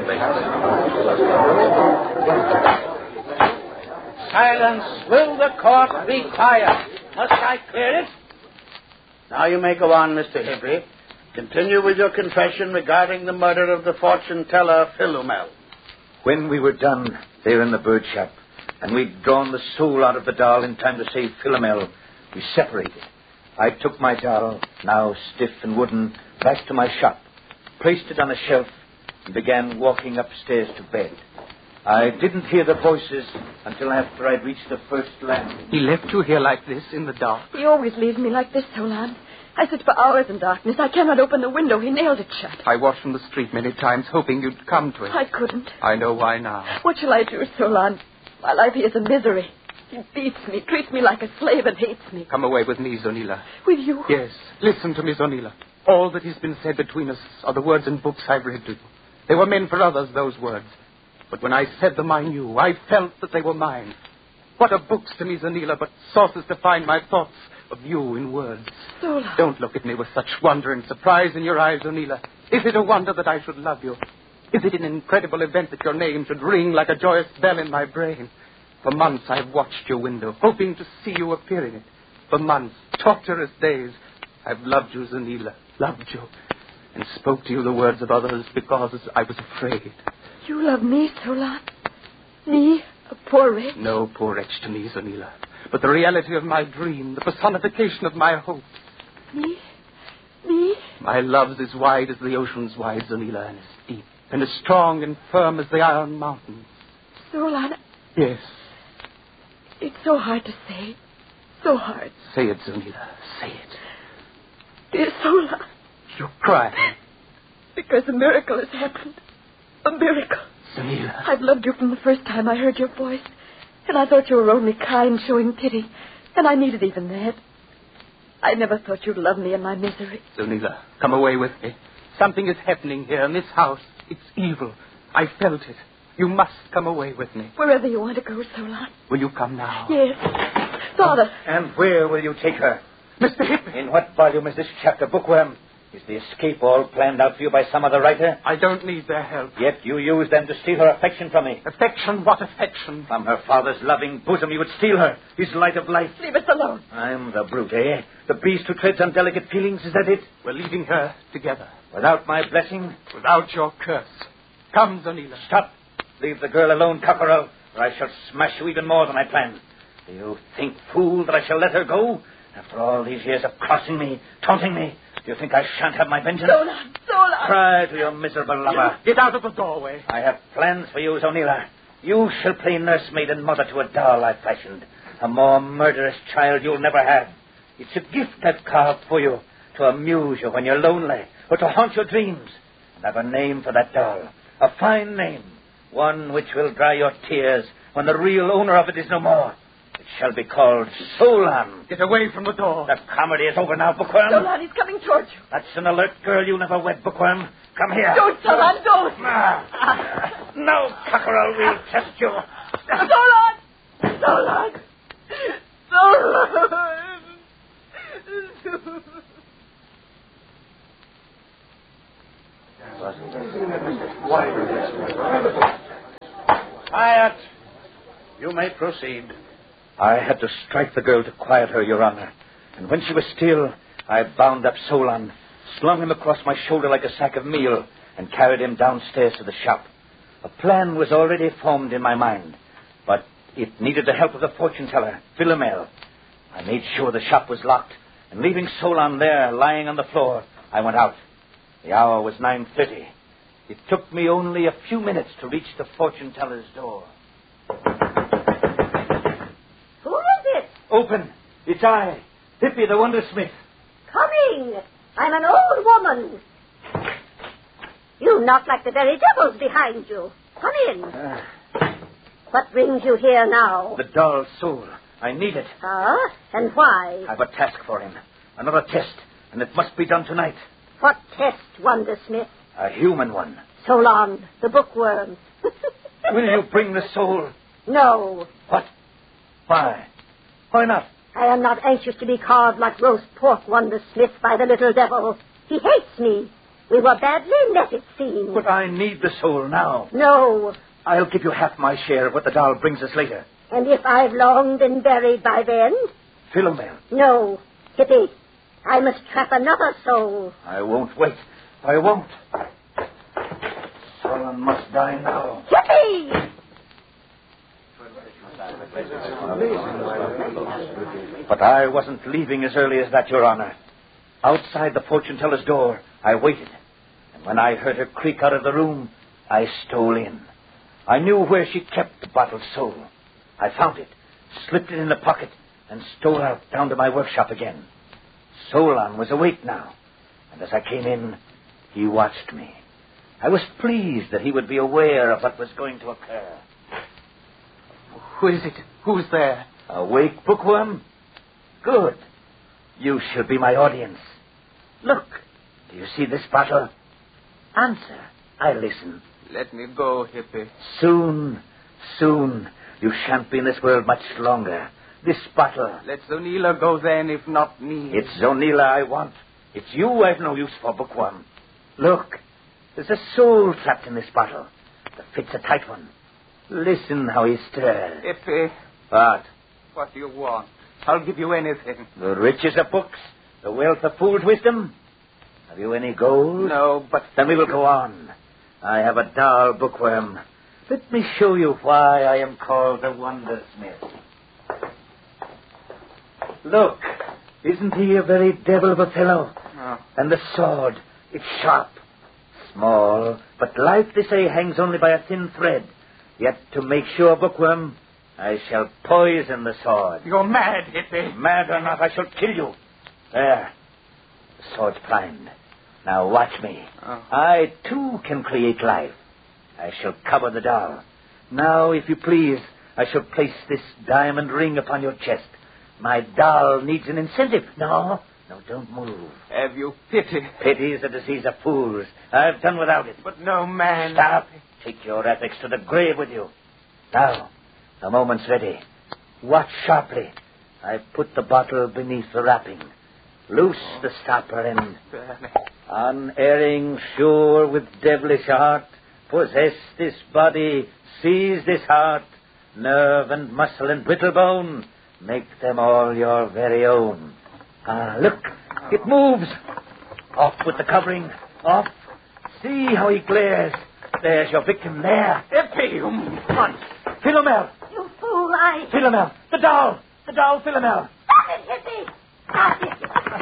Silence. Will the court be quiet? Must I clear it? Now you may go on, Mr. Hibby. Continue with your confession regarding the murder of the fortune teller, Philomel. When we were done there in the bird shop, and we'd drawn the soul out of the doll in time to save Philomel, we separated. I took my doll, now stiff and wooden, back to my shop, placed it on a shelf, and began walking upstairs to bed. I didn't hear the voices until after I'd reached the first landing. He left you here like this in the dark? He always leaves me like this, Solan. I sit for hours in darkness. I cannot open the window. He nailed it shut. I watched from the street many times, hoping you'd come to it. I couldn't. I know why now. What shall I do, Solan? My life here is a misery. He beats me, treats me like a slave, and hates me. Come away with me, Zonila. With you? Yes. Listen to me, Zonila. All that has been said between us are the words and books I've read to you. They were meant for others, those words. But when I said them, I knew. I felt that they were mine. What are books to me, Zonila, but sources to find my thoughts of you in words? Zola. Don't look at me with such wonder and surprise in your eyes, Zonila. Is it a wonder that I should love you? Is it an incredible event that your name should ring like a joyous bell in my brain? For months I've watched your window, hoping to see you appear in it. For months, torturous days, I've loved you, Zonila, loved you, and spoke to you the words of others because I was afraid. You love me, Solan? Me, a poor wretch? No poor wretch to me, Zonila, but the reality of my dream, the personification of my hope. Me? Me? My love's as wide as the ocean's wide, Zonila, and as deep, and as strong and firm as the iron mountains. Solan, Yes. it's so hard to say. So hard. Say it, Zonila, say it. Dear Solan, You're crying. because a miracle has happened. A miracle. Zonila. I've loved you from the first time I heard your voice. And I thought you were only kind, showing pity. And I needed even that. I never thought you'd love me in my misery. Zonila, come away with me. Something is happening here in this house. It's evil. I felt it. You must come away with me. Wherever you want to go, Solan. Will you come now? Yes. Father. And where will you take her? Mr. Hibby. In what volume is this chapter, Bookworm? Is the escape all planned out for you by some other writer? I don't need their help. Yet you used them to steal her affection from me. Affection? What affection? From her father's loving bosom you would steal her, his light of life. Leave us alone. I'm the brute, eh? The beast who treads on delicate feelings, is that it? We're leaving her together. Without my blessing? Without your curse. Come, Zonila. Stop. Leave the girl alone, Cockerel, or I shall smash you even more than I planned. Do you think, fool, that I shall let her go? After all these years of crossing me, taunting me, do you think I shan't have my vengeance? Solan, Solan. Cry to your miserable lover. Get out of the doorway. I have plans for you, Zonila. You shall play nursemaid and mother to a doll I've fashioned. A more murderous child you'll never have. It's a gift I've carved for you, to amuse you when you're lonely, or to haunt your dreams. And I've a name for that doll, a fine name, one which will dry your tears when the real owner of it is no more. It shall be called Solan. Get away from the door. The comedy is over now, Bookworm. Solan, he's coming towards you. That's an alert girl you never wed, Bookworm. Come here. Don't, Solan, don't. No, Cockerel, we'll test you. Solan! Solan! Solan! Quiet. You may proceed. I had to strike the girl to quiet her, Your Honor. And when she was still, I bound up Solan, slung him across my shoulder like a sack of meal, and carried him downstairs to the shop. A plan was already formed in my mind, but it needed the help of the fortune teller, Philomel. I made sure the shop was locked, and leaving Solan there, lying on the floor, I went out. The hour was 9:30. It took me only a few minutes to reach the fortune teller's door. Who is it? Open. It's I, Hippy the Wondersmith. Coming. I'm an old woman. You knock like the very devils behind you. Come in. What brings you here now? The doll's soul. I need it. Ah, and why? I've a task for him. Another test, and it must be done tonight. What test, Wondersmith? A human one. Solan, the bookworm. Will you bring the soul? No. What? Why? Why not? I am not anxious to be carved like roast pork, Wondersmith, by the little devil. He hates me. We were badly let, it seems. But I need the soul now. No. I'll give you half my share of what the doll brings us later. And if I've long been buried by then? Philomel. No. Hippy, I must trap another soul. I won't wait. I won't. Solon must die now. Hippy! But I wasn't leaving as early as that, Your Honor. Outside the fortune-teller's door, I waited. And when I heard her creak out of the room, I stole in. I knew where she kept the bottled soul. I found it, slipped it in the pocket, and stole out down to my workshop again. Solon was awake now, and as I came in, he watched me. I was pleased that he would be aware of what was going to occur. Who is it? Who's there? Awake, bookworm? Good. You shall be my audience. Look, do you see this bottle? Answer. I listen. Let me go, Hippy. Soon. You shan't be in this world much longer. This bottle. Let Zonila go then, if not me. It's Zonila I want. It's you I've no use for, bookworm. Look, there's a soul trapped in this bottle. The fit's a tight one. Listen how he stirs. Hippy. What? What do you want? I'll give you anything. The riches of books? The wealth of fool's wisdom? Have you any gold? No, but... Then we will go on. I have a doll, bookworm. Let me show you why I am called the Wondersmith. Look, isn't he a very devil of a fellow? Oh. And the sword, it's sharp. Small, but life, they say, hangs only by a thin thread. Yet to make sure, bookworm, I shall poison the sword. You're mad, Hippy. Mad or not, I shall kill you. There. The sword's primed. Now watch me. Oh. I, too, can create life. I shall cover the doll. Now, if you please, I shall place this diamond ring upon your chest. My doll needs an incentive. No, don't move. Have you pity? Pity is a disease of fools. I've done without it. But no man... Stop. Take your ethics to the grave with you. Now, the moment's ready. Watch sharply. I put the bottle beneath the wrapping. Loose the stopper and... Unerring, sure with devilish art, possess this body, seize this heart, nerve and muscle and brittle bone, make them all your very own. Look, it moves. Off with the covering, off. See how he glares. There's your victim there. Hippy, you monster. Philomel. You fool, Philomel, the doll, Philomel. Stop it, Hippy! Stop it!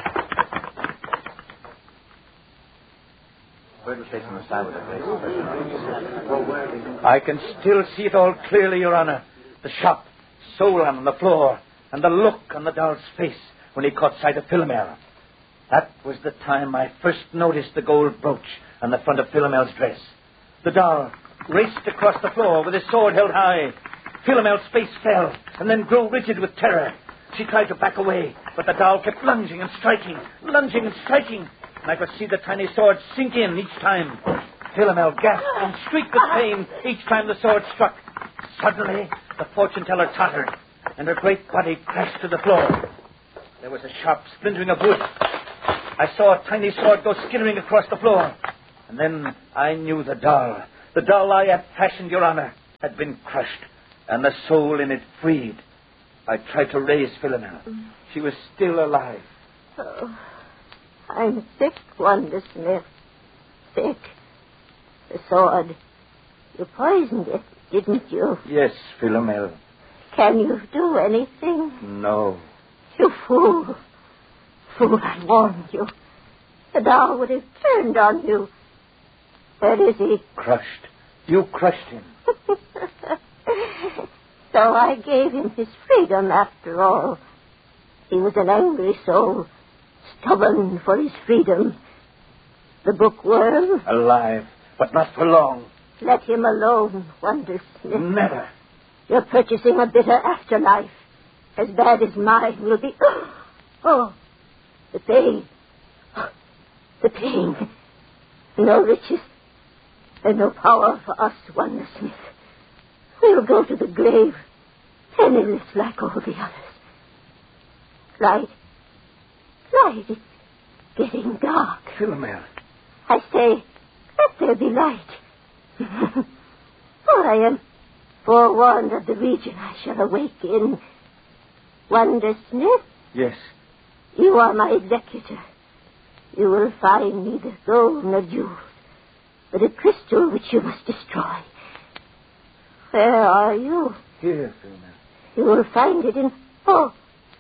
I can still see it all clearly, Your Honor. The shop, Solon on the floor, and the look on the doll's face when he caught sight of Philomel. That was the time I first noticed the gold brooch on the front of Philomel's dress. The doll raced across the floor with his sword held high. Philomel's face fell and then grew rigid with terror. She tried to back away, but the doll kept lunging and striking. And I could see the tiny sword sink in each time. Philomel gasped and shrieked with pain each time the sword struck. Suddenly, the fortune-teller tottered, and her great body crashed to the floor. There was a sharp splintering of wood. I saw a tiny sword go skittering across the floor. And then I knew the doll I had fashioned, Your Honor, had been crushed, and the soul in it freed. I tried to raise Philomel. She was still alive. Oh, I'm sick, Wondersmith. Sick. The sword. You poisoned it, didn't you? Yes, Philomel. Can you do anything? No. You fool. Fool, I warned you. The doll would have turned on you. Where is he? Crushed. You crushed him. So I gave him his freedom after all. He was an angry soul, stubborn for his freedom. The bookworm? Alive, but not for long. Let him alone, Wondersmith. Never. You're purchasing a bitter afterlife. As bad as mine will be. Oh, the pain. The pain. No riches and no power for us, Wondersmith. We'll go to the grave, penniless like all the others. Light, it's getting dark. Philomel, I say, let there be light. For I am forewarned of the region I shall awake in. Wonder Smith? Yes. You are my executor. You will find neither gold nor jewels, but a crystal which you must destroy. Where are you? Here, Philomel. You will find it in... Oh,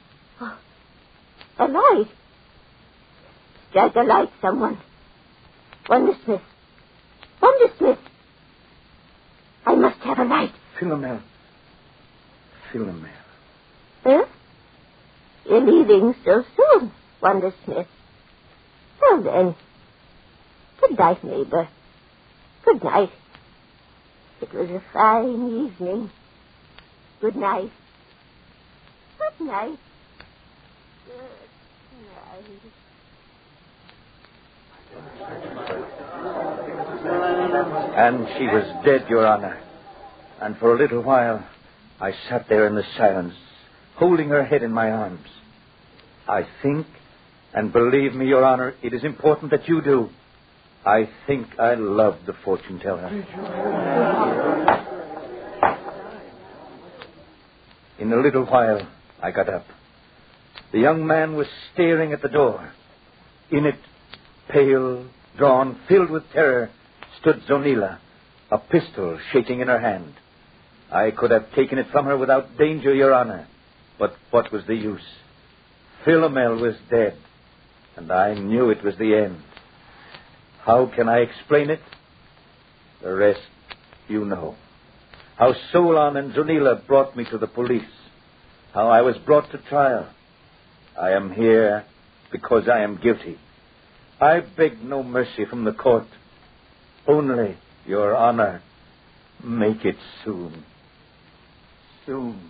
a light. Strike a light, someone. Wonder Smith. Wonder Smith. I must have a light. Philomel. Philomel. Huh? You're leaving so soon, Wonder Smith. Well, then. Good night, neighbor. Good night. It was a fine evening. Good night. Good night. And she was dead, Your Honor. And for a little while, I sat there in the silence, holding her head in my arms. I think, and believe me, Your Honor, it is important that you do. I think I loved the fortune teller. In a little while, I got up. The young man was staring at the door. In it, pale, drawn, filled with terror, stood Zonila, a pistol shaking in her hand. I could have taken it from her without danger, Your Honor. But what was the use? Philomel was dead, and I knew it was the end. How can I explain it? The rest you know. How Solon and Zonila brought me to the police. How I was brought to trial. I am here because I am guilty. I beg no mercy from the court. Only, Your Honor, make it soon. Soon.